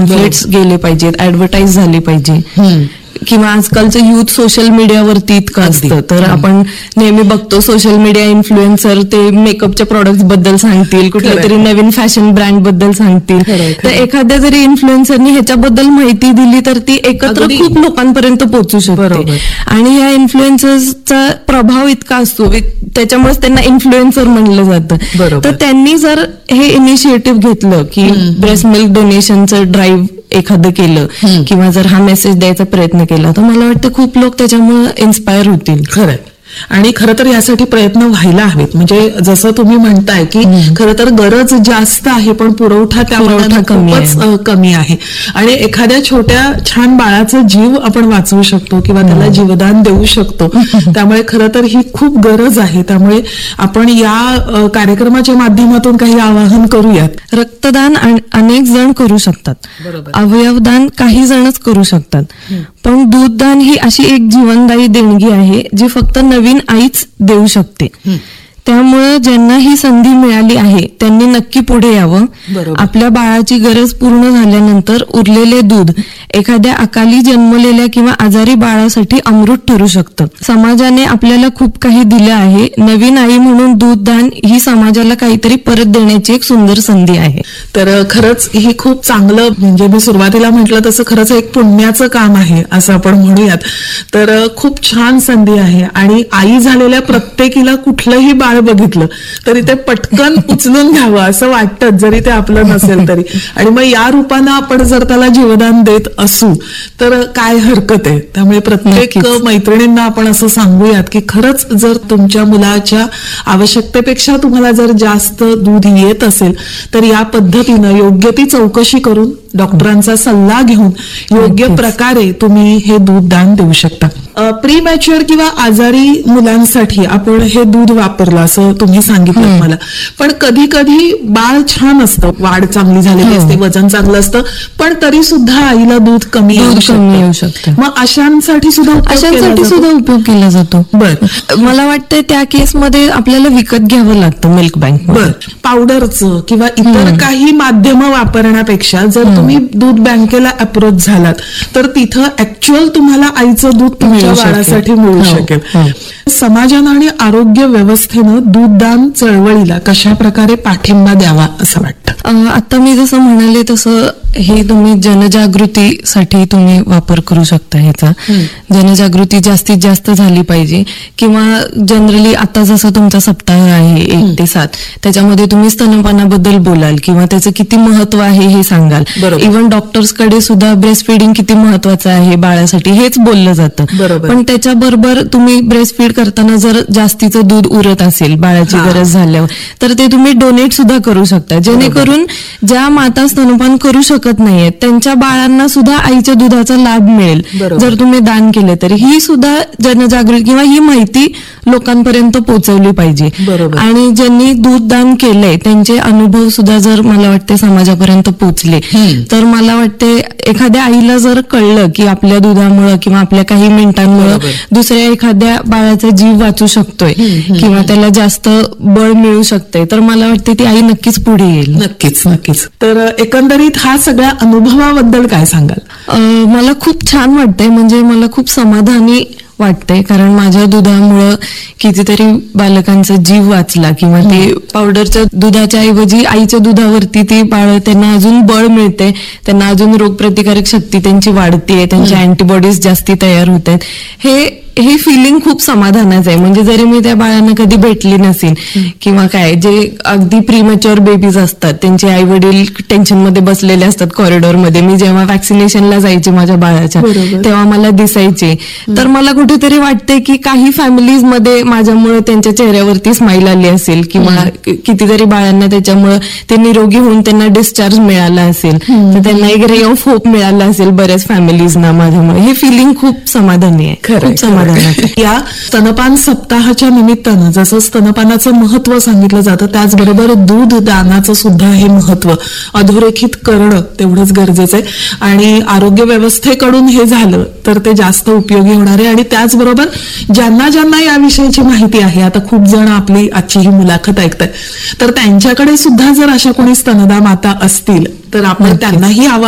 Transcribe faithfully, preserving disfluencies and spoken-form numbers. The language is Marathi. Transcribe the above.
पॅम्फलेट्स गेले पाहिजेत, ऍडव्हर्टाईज झाले पाहिजे. किंवा आजकालचं युथ सोशल मीडियावरती इतकं असतं, तर आपण नेहमी बघतो सोशल मीडिया इन्फ्लुएन्सर ते मेकअपच्या प्रोडक्ट्स बद्दल सांगतील, कुठल्या तरी नवीन फॅशन ब्रँड बद्दल सांगतील. तर एखाद्या जरी इन्फ्लुएन्सरनी ह्याच्याबद्दल माहिती दिली तर ती एकत्र खूप लोकांपर्यंत पोहोचू शकते. आणि या इन्फ्लुएन्सर्सचा प्रभाव इतका असतो, त्याच्यामुळेच त्यांना इन्फ्लुएन्सर म्हणलं जातं. तर त्यांनी जर हे इनिशिएटिव्ह घेतलं की ब्रेस्ट मिल्क डोनेशनचं ड्राईव्ह एखादं केलं किंवा जर हा मेसेज द्यायचा प्रयत्न केला, तर मला वाटतं खूप लोक त्याच्यामुळे इन्स्पायर होतील. खरंय. आणि खरं तर यासाठी प्रयत्न व्हायला हवेत. म्हणजे जसं तुम्ही म्हणताय की खरं तर गरज जास्त आहे पण पुरवठा त्यामुळे खूपच कमी आहे. आणि एखाद्या छोट्या छान बाळाचा जीव आपण वाचवू शकतो किंवा त्याला जीवदान देऊ शकतो. त्यामुळे खरं तर ही खूप गरज आहे. त्यामुळे आपण या कार्यक्रमाच्या माध्यमातून काही आवाहन करूयात. रक्तदान अनेक जण करू शकतात, अवयवदान काही जणच करू शकतात, पण दूधदान ही अशी एक जीवनदायी देणगी आहे जी फक्त नवीन आईच देऊ शकते. त्यामुळे ज्यांना ही संधी मिळाली आहे त्यांनी नक्की पुढे यावं. आपल्या बाळाची गरज पूर्ण झाल्यानंतर उरलेले दूध एखाद्या अकाली जन्मलेल्या किंवा आजारी बाळासाठी अमृत ठरू शकतं. समाजाने आपल्याला खूप काही दिलं आहे. नवीन आई म्हणून दूधदान ही समाजाला काहीतरी परत देण्याची एक सुंदर संधी आहे. तर खरंच ही खूप चांगलं, म्हणजे मी सुरुवातीला म्हटलं तसं खरंच एक पुण्याचं काम आहे असं आपण म्हणूयात. तर खूप छान संधी आहे. आणि आई झालेल्या प्रत्येकीला कुठलंही बाळ बघितलं तरी ते पटकन उचलून घ्यावं असं वाटतं, जरी ते आपलं नसेल तरी. आणि मग या रूपानं आपण जर त्याला जीवदान देत असू तर काय हरकत आहे. त्यामुळे प्रत्येक मैत्रिणींना आपण असं सांगूयात की खरंच जर तुमच्या मुलाच्या आवश्यकतेपेक्षा तुम्हाला जर जास्त दूध येत असेल तर या पद्धतीनं योग्य ती चौकशी करून डॉक्टरांचा सल्ला घेऊन योग्य प्रकारे तुम्ही हे दूध दान देऊ शकता. प्री मॅच्युअर किंवा आजारी मुलांसाठी आपण हे दूध वापरलं असं तुम्ही सांगितलं मला, पण कधी कधी बाळ छान असतं, वाढ चांगली झालेली असते, वजन चांगलं असतं, पण तरी सुद्धा आईला दूध कमी येऊ शकतं. मग अशांसाठी सुद्धा अशांसाठी सुद्धा उपयोग केला जातो. बर, मला वाटतं त्या केसमध्ये आपल्याला विकत घ्यावं लागतं मिल्क बँक. बर, पावडरचं किंवा इतर काही माध्यम वापरण्यापेक्षा जर तुम्ही दूध बँकेला अप्रोच झालात तर तिथं ऍक्च्युअल तुम्हाला आईचं दूध तुमच्या बाळासाठी मिळू शकेल. समाजानं आणि आरोग्य व्यवस्थेनं दूधदान चळवळीला कशा प्रकारे पाठिंबा द्यावा असं वाटतं? आता मी जसं म्हणाले तसं हे तुम्ही जनजागृतीसाठी तुम्ही वापर करू शकता. ह्याचा जनजागृती जास्तीत जास्त झाली पाहिजे. किंवा जनरली आता जसं तुमचा सप्ताह आहे एक ते सात, त्याच्यामध्ये तुम्ही स्तनपानाबद्दल बोलाल किंवा त्याचं किती महत्व आहे हे सांगाल. इव्हन डॉक्टर्सकडे सुद्धा ब्रेस्ट फिडिंग किती महत्वाचं आहे बाळासाठी हेच बोललं जातं. पण त्याच्याबरोबर तुम्ही ब्रेस्ट फीड करताना जर जास्तीचं दूध उरत असेल बाळाची गरज झाल्यावर तर ते तुम्ही डोनेट सुद्धा करू शकता, जेणेकरून ज्या माता स्तनपान करू शकत नाहीयेत त्यांच्या बाळांना सुद्धा आईच्या दुधाचा लाभ मिळेल जर तुम्ही दान केले तरी. ही सुद्धा जनजागृती किंवा ही माहिती लोकांपर्यंत पोहोचवली पाहिजे. आणि ज्यांनी दूध दान केलंय त्यांचे अनुभव सुद्धा जर मला वाटते समाजापर्यंत पोहोचले तर मला वाटते एखाद्या आईला जर कळलं की आपल्या दुधामुळं किंवा आपल्या काही मिनिटांमुळं दुसऱ्या एखाद्या बाळाचा जीव वाचू शकतोय किंवा त्याला जास्त बळ मिळू शकते तर मला वाटते ती आई नक्कीच पुढे येईल. नक्कीच नक्कीच. तर एकंदरीत हा सगळ्या अनुभवाबद्दल काय सांगाल? मला खूप छान वाटतंय, म्हणजे मला खूप समाधानी वाटतंय, कारण माझ्या दुधामुळं कितीतरी बालकांचा जीव वाचला किंवा ते पावडरच्या दुधाच्या ऐवजी आईच्या दुधावरती ती बाळ त्यांना अजून बळ मिळते, त्यांना अजून रोगप्रतिकारक शक्ती त्यांची वाढतीये, त्यांच्या अँटीबॉडीज जास्ती तयार होत आहेत. हे हे फिलिंग खूप समाधानाचं आहे. म्हणजे जरी मी त्या बाळांना कधी भेटली नसेल किंवा काय, जे अगदी प्रीमॅच्युअर बेबीज असतात त्यांचे आई वडील टेन्शनमध्ये बसलेले असतात कॉरिडॉरमध्ये, मी जेव्हा वॅक्सिनेशनला जायचे माझ्या बाळाच्या तेव्हा मला दिसायचे, तर मला कुठेतरी वाटते की काही फॅमिलीज मध्ये माझ्यामुळे त्यांच्या चेहऱ्यावरती स्माईल आली असेल किंवा कितीतरी बाळांना त्याच्यामुळे ते निरोगी होऊन त्यांना डिस्चार्ज मिळाला असेल, तर त्यांना एक रे ऑफ होप मिळाला असेल बऱ्याच फॅमिलीजना माझ्यामुळे. हे फिलिंग खूप समाधानी आहे, खूप समाधानी. या स्तनपान सप्ताहाच्या निमित्तानं जसं स्तनपानाचं महत्व सांगितलं जातं त्याचबरोबर दूध दानाचं सुद्धा हे महत्व अधोरेखित करणं तेवढंच गरजेचं आहे. आणि आरोग्य व्यवस्थेकडून हे झालं तर ते जास्त उपयोगी होणार आहे. आणि त्याचबरोबर ज्यांना ज्यांना याविषयीची माहिती आहे, आता खूप जण आपली आजची ही मुलाखत ऐकतायत, तर त्यांच्याकडे सुद्धा जर अशा कोणी स्तनदा माता असतील तर आपण त्यांनाही आवाहन